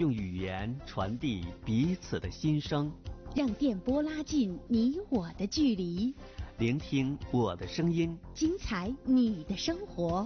用语言传递彼此的心声， 让电波拉近你我的距离， 聆听我的声音， 精彩你的生活。